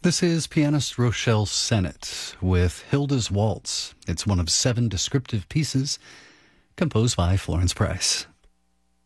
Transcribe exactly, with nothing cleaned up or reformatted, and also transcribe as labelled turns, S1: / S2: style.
S1: This is pianist Rochelle Sennett with Hilda's Waltz. It's one of seven descriptive pieces composed by Florence Price.